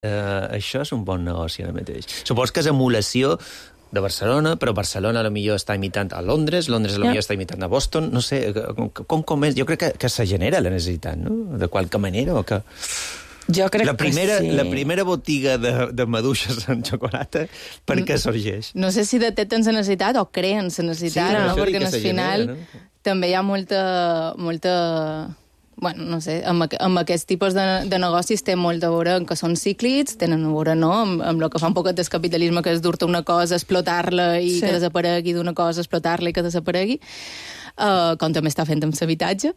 Això és un bon negoci ara mateix. Supos que és emulació de Barcelona, però Barcelona potser està imitant a Londres, Londres potser està imitant a Boston, no sé, com és? Jo crec que se genera la necessitat, no? De qualque manera, o que... Jo crec que sí. La primera botiga de maduixes en xocolata, per què sorgeix? No sé si detecten la necessitat o creen la necessitat, no? Perquè al final també hi ha molta... Bueno, no sé, amb aquests tipus de negocis té molt a veure que són cíclics, tenen a veure, no?, amb el que fa un poquet del capitalisme, que és dur-te una cosa, explotar-la i que desaparegui, d'una cosa, explotar-la i que desaparegui, com també està fent amb l'habitatge.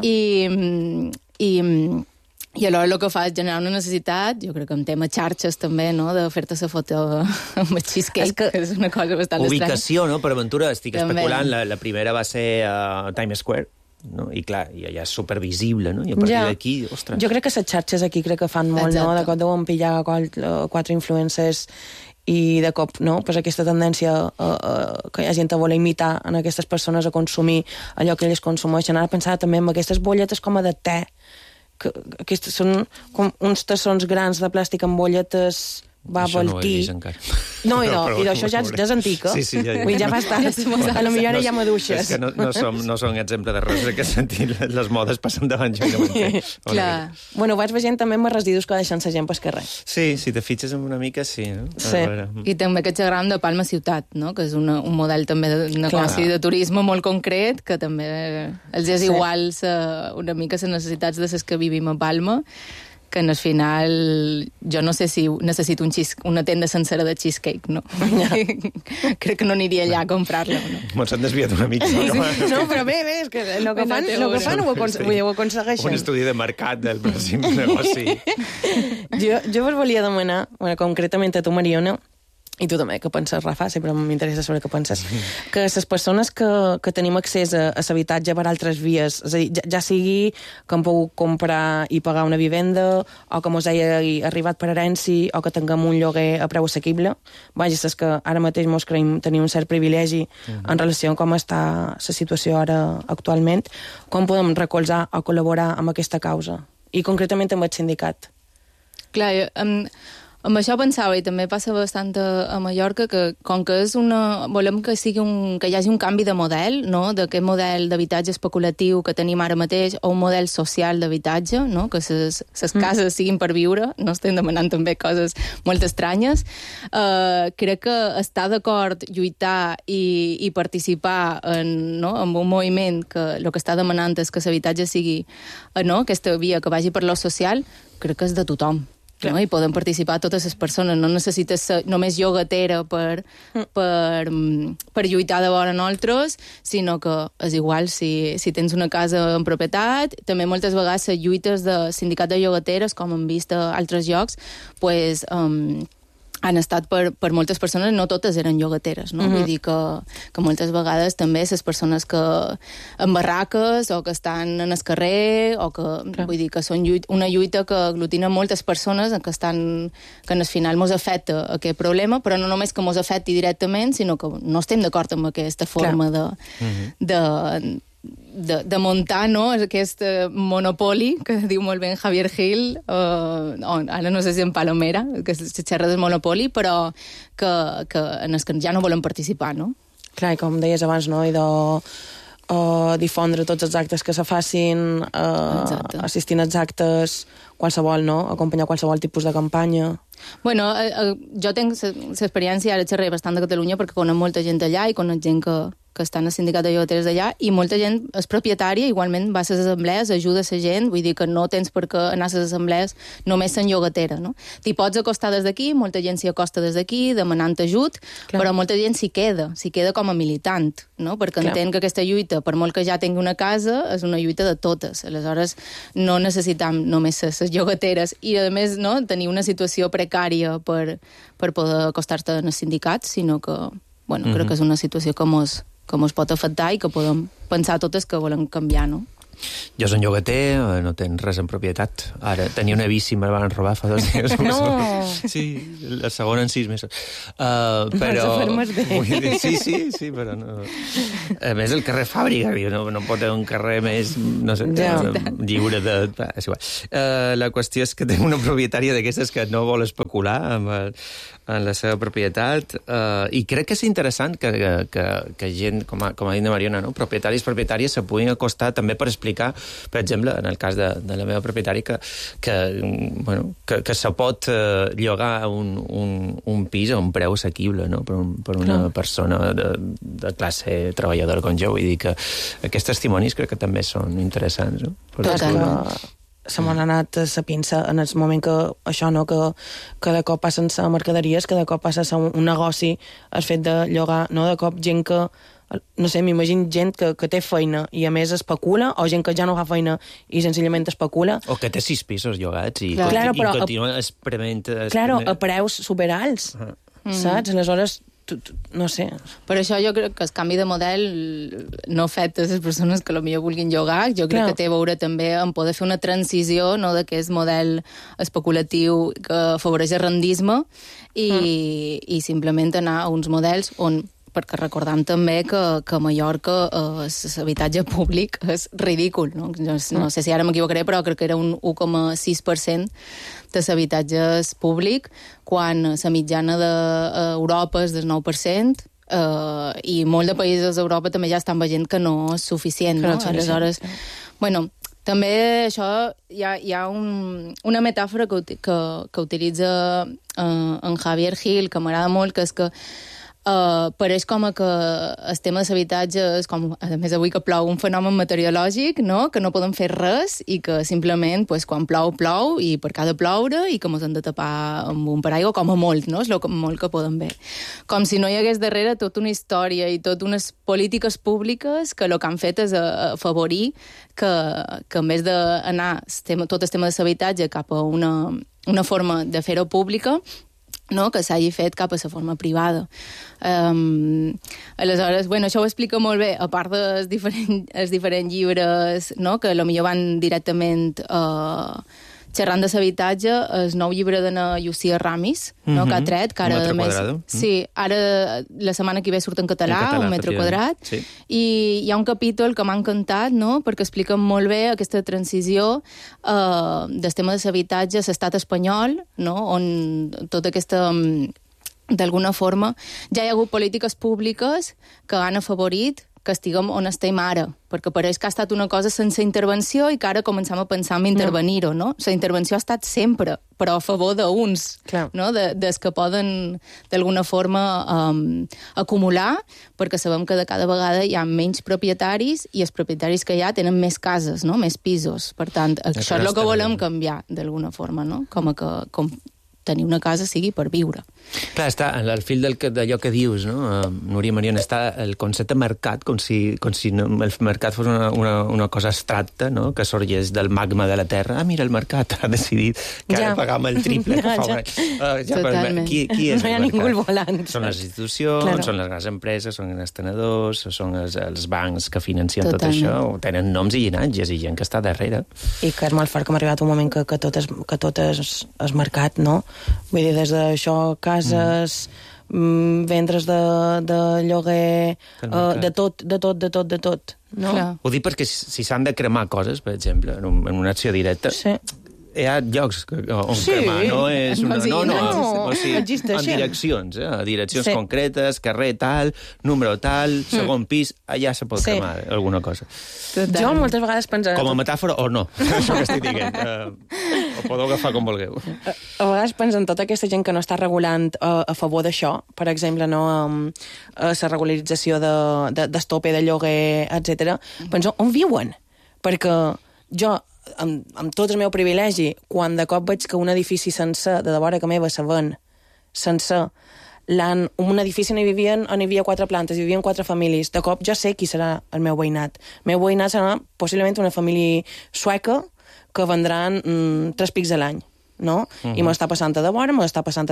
I alhora el que fa és generar una necessitat, jo crec que en tema xarxes també, no?, de fer-te la foto amb el cheesecake, que és una cosa bastant estranya. Ubicació, no?, per aventura, estic especulant, la primera va ser a Times Square, no? I clar, ja és supervisible, no? I a partir d'aquí, ostres... Jo crec que les xarxes aquí crec que fan molt, no? De cop deuen pillar 4 influencers i de cop, no? Pues aquesta tendència que hi ha gent que vol imitar en aquestes persones a consumir allò que elles consumeixen. Ara pensava també en aquestes bolletes com a de te, que aquestes són com uns tassons grans de plàstic amb bolletes... Això no ho he vist encara. No, i això ja és antic, eh? Sí, ja fa estar. A lo millor ara hi ha maduixes. És que no som exemple de res, en aquest sentit. Les modes passen davant jo que m'entenc. Clar. Bueno, vaig veient també amb els residus que deixen la gent pel carrer. Sí, si te fitxes una mica, sí. No? Sí. I també aquest Instagram de Palma Ciutat, no?, que és un model també de negoci de turisme molt concret, que també els és igual una mica les necessitats de les que vivim a Palma, que al final jo no sé si necessito una tenda sencera de cheesecake, no? Crec que no aniria allà a comprar-la, no? Mos han desviat una mica. No, però bé, és que el que fan ho aconsegueixen. Un estudi de mercat del pròxim negoci. Jo vos volia demanar, concretament a tu, Mariona, i tu també, què penses, Rafa? Sempre m'interessa saber què penses. Que les persones que tenim accés a l'habitatge per altres vies, és a dir, ja sigui que hem pogut comprar i pagar una vivenda, o que mos hagi arribat per herència, o que tinguem un lloguer a preu assequible, vaja, és que ara mateix mos creiem tenir un cert privilegi en relació a com està la situació ara actualment, com podem recolzar o col·laborar amb aquesta causa? I concretament amb el sindicat. Clar, amb això pensava, i també passa bastant a Mallorca, que com que volem que hi hagi un canvi de model, no?, d'aquest model d'habitatge especulatiu que tenim ara mateix, o un model social d'habitatge, no?, que les cases siguin per viure, no estem demanant també coses molt estranyes. Crec que estar d'acord, lluitar i participar en un moviment que el que està demanant és que l'habitatge sigui aquesta via que vagi per lo social, crec que és de tothom. No? I poden participar totes les persones, no necessites ser només llogatera per lluitar de vora nosaltres, sinó que és igual si tens una casa en propietat. També moltes vegades les lluites de sindicat de llogateres, com hem vist a altres llocs, pues, han estat per moltes persones, no totes eren llogateres, no? Vull dir que moltes vegades també les persones que en barraques o que estan en el carrer o que, vull dir, que són una lluita que aglutina moltes persones que al final mos afecta aquest problema, però no només que mos afecti directament, sinó que no estem d'acord amb aquesta forma de muntar, no?, aquest monopoli que diu molt bé Javier Gil, ara no sé si en Palomera, que se xerra del monopoli, però que en els que ja no volen participar, no? Clar, i com deies abans, no?, i de difondre tots els actes que se facin, assistint als actes, qualsevol, no?, acompanyar qualsevol tipus de campanya. Bueno, jo tinc l'experiència, ara xerré bastant de Catalunya perquè conec molta gent allà i conec gent que està en el sindicat de llogateres d'allà, i molta gent és propietària, igualment va a les assemblees, ajuda a la gent, vull dir que no tens per què anar a les assemblees només sent llogatera, no? T'hi pots acostar des d'aquí, molta gent s'hi acosta des d'aquí, demanant ajut, però molta gent s'hi queda com a militant, no? Perquè entén que aquesta lluita, per molt que ja tingui una casa, és una lluita de totes. Aleshores, no necessitam només les llogateres i, a més, no, tenir una situació precària per poder acostar-te en el sindicat, sinó que, bueno, crec que és una situació que mos pot afectar i que podem pensar totes que volem canviar, no? Jo soc llogater, no tens res en propietat. Ara, tenia una bici, me la van robar fa 2 dies. No! Sí, la segona en 6 mesos. Però... Sí, però no... A més, el carrer Fàbrica, no pot haver un carrer més, no sé, lliure de... És igual. La qüestió és que tinc una propietària d'aquestes que no vol especular en la seva propietat, i crec que és interessant que gent, com ha dit la Mariona, no? Propietaris, propietàries se puguin acostar també per explicar, per exemple, en el cas de la meva propietària, que se pot llogar un pis a un preu assequible, no? per una persona de classe treballadora com jo. Vull dir que aquests testimonis crec que també són interessants. No? Se m'han anat a la pinça en el moment que això, no? Que de cop passen a mercaderies, que de cop passa a un negoci el fet de llogar, no? De cop gent que no sé, m'imagino gent que té feina i a més especula, o gent que ja no fa feina i senzillament especula. O que té 6 pisos llogats i continua experiment. Claro, a preus superalts, saps? Aleshores, no sé. Per això jo crec que el canvi de model no afecta les persones que potser vulguin llogar. Jo crec que té a veure també en poder fer una transició, no, d'aquest model especulatiu que afavoreix el rendisme i simplement anar a uns models on, perquè recordem també que a Mallorca l'habitatge públic és ridícul, no? No sé si ara m'equivocaré, però crec que era un 1,6% de l'habitatge públic, quan la mitjana d'Europa és del 9%, i molt de països d'Europa també ja estan veient que no és suficient, no? Aleshores, bueno, també això hi ha una metàfora que utilitza en Javier Gil, que m'agrada molt, que és que pareix com que el tema de l'habitatge és com, a més avui que plou, un fenomen meteorològic, no? Que no podem fer res i que simplement quan plou, plou i per cada ploure i que ens hem de tapar amb un paraigua com a molt, no? És el molt que podem ver. Com si no hi hagués darrere tota una història i totes unes polítiques públiques que el que han fet és afavorir que en vez d'anar tot el tema de l'habitatge cap a una forma de fer-ho pública, no, que s'hagi fet cap a la forma privada. Aleshores, bueno, això ho explica molt bé, a part dels diferents llibres, no, que potser van directament xerrant de l'habitatge, el nou llibre de Llucia Ramis, no, que ha tret, que ara, a més... Sí, ara la setmana que ve surt en català, un metre quadrat, sí. I hi ha un capítol que m'ha encantat, no?, perquè explica molt bé aquesta transició del tema de l'habitatge a l'estat espanyol, no?, on tota aquesta... D'alguna forma, ja hi ha hagut polítiques públiques que han afavorit que estiguem on estem ara, perquè pareix que ha estat una cosa sense intervenció i que ara comencem a pensar en intervenir-ho, no? La intervenció ha estat sempre, però a favor d'uns, no? Des que poden, d'alguna forma, acumular, perquè sabem que de cada vegada hi ha menys propietaris i els propietaris que hi ha tenen més cases, no? Més pisos. Per tant, això és el que volem canviar, d'alguna forma, no? Com tenir una casa sigui per viure. Clar, està al fil d'allò que dius, no? Núria Mariona, està el concepte mercat, com si el mercat fos una cosa abstracta, no? Que sorgeix del magma de la terra. Mira, el mercat ha decidit que ha de pagar amb el triple que fa un any. Totalment. Qui és no hi ha ningú al volant. Són les institucions, són les grans empreses, són els tenedors, són els bancs que financen tot això, tenen noms i llinatges i gent que està darrere. I que és molt fort que hem arribat un moment que tot és mercat, no? Vull dir, des d'això, cases, vendres de lloguer, de tot, no? Ho dic perquè si s'han de cremar coses, per exemple, en una acció directa, hi ha llocs on cremar, no és una... No, o sigui, en direccions concretes, carrer tal, número tal, segon pis, allà se pot cremar alguna cosa. Jo moltes vegades penso... Com a metàfora o no, això que estic dient. Ho podeu agafar com vulgueu. A vegades penso en tota aquesta gent que no està regulant a favor d'això, per exemple, no, la regularització del tope de lloguer, etc. Penso, on viuen? Perquè jo, amb tot el meu privilegi, quan de cop veig que un edifici sencer, de vora que meva se ven, sencer, un edifici on hi havia 4 plantes, hi vivien 4 famílies, de cop jo sé qui serà el meu veïnat. El meu veïnat serà possiblement una família sueca que vendran 3 pics a l'any, no? I m'ho està passant a de vora, m'ho està passant